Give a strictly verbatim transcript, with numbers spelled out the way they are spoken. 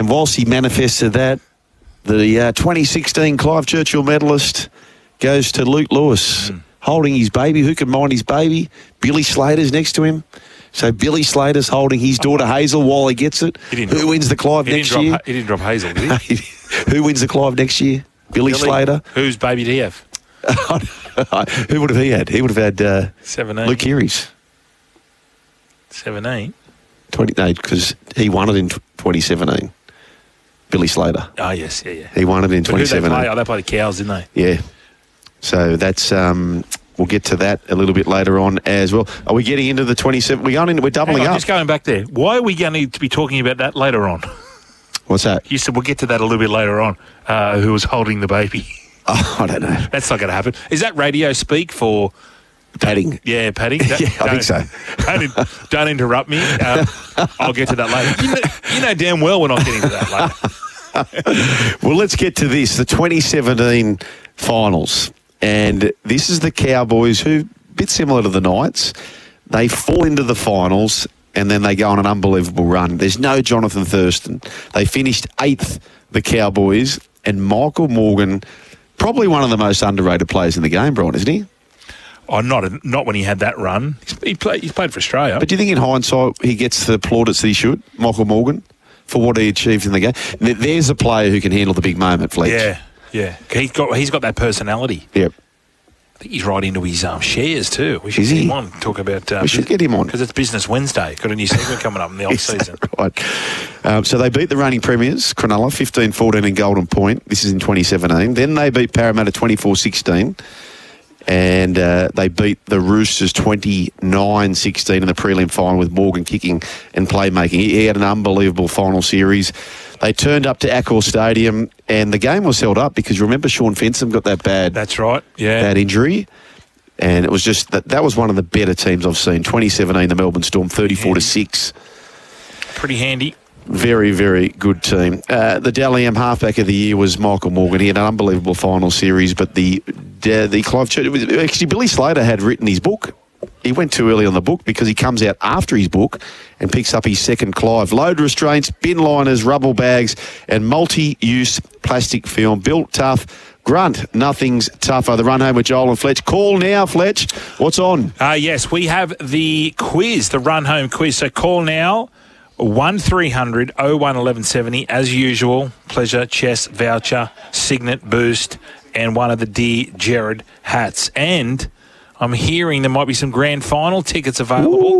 whilst he manifested that, the uh, twenty sixteen Clive Churchill medalist goes to Luke Lewis, mm. holding his baby. Who can mind his baby? Billy Slater's next to him. So Billy Slater's holding his daughter Hazel while he gets it. He Who wins the Clive he next didn't year? Drop, he didn't drop Hazel, did he? Who wins the Clive next year? Billy, Billy Slater. Whose baby do you have? Who would have he had? He would have had uh, seventeen. Luke Keary's. seventeen? twenty, no, because he won it in twenty seventeen. Billy Slater. Oh, yes, yeah, yeah. He won it in twenty seventeen. They play? Oh, they play the Cows, didn't they? Yeah. So that's... Um, we'll get to that a little bit later on as well. Are we getting into the twenty-seven? We're going into, we're doubling Hang on, up. Just going back there. Why are we going to be talking about that later on? What's that? You said we'll get to that a little bit later on. Uh, who was holding the baby? Oh, I don't know. That's not going to happen. Is that radio speak for... Padding. Yeah, padding. Yeah, I think so. Don't, don't interrupt me. Uh, I'll get to that later. You know, you know damn well we're not getting to that later. Well, let's get to this, the twenty seventeen finals. And this is the Cowboys who, a bit similar to the Knights, they fall into the finals and then they go on an unbelievable run. There's no Jonathan Thurston. They finished eighth, the Cowboys, and Michael Morgan, probably one of the most underrated players in the game, Brian, isn't he? Oh, not not when he had that run. He played, he's played for Australia. But do you think in hindsight he gets the plaudits that he should, Michael Morgan, for what he achieved in the game? There's a player who can handle the big moment, Fletch. Yeah. Yeah, he's got he's got that personality. Yep. I think he's right into his um, shares too. We should Is get he? him on. Talk about. Uh, we should get him on because it's Business Wednesday. Got a new segment coming up in the off season. Right. Um, so they beat the reigning premiers, Cronulla, fifteen fourteen in Golden Point. This is in twenty seventeen. Then they beat Parramatta twenty-four sixteen. And uh, they beat the Roosters twenty-nine sixteen in the prelim final with Morgan kicking and playmaking. He, he had an unbelievable final series. They turned up to Accor Stadium and the game was held up because remember Sean Fensom got that bad, That's right, yeah, bad injury. And it was just that that was one of the better teams I've seen. twenty seventeen, the Melbourne Storm, thirty-four to six. Pretty handy. Very, very good team. Uh, the Dally M halfback of the year was Michael Morgan. He had an unbelievable final series, but the uh, the Clive Church, actually Billy Slater had written his book. He went too early on the book because he comes out after his book and picks up his second Clive. Load restraints, bin liners, rubble bags, and multi-use plastic film. Built tough. Grunt, nothing's tougher. The run home with Joel and Fletch. Call now, Fletch. What's on? Uh, yes, we have the quiz, the run home quiz. So call now. one three hundred oh one eleven seventy as usual. Pleasure, chess, voucher, Signet, boost, and one of the Dear Jared hats. And I'm hearing there might be some grand final tickets available. Ooh.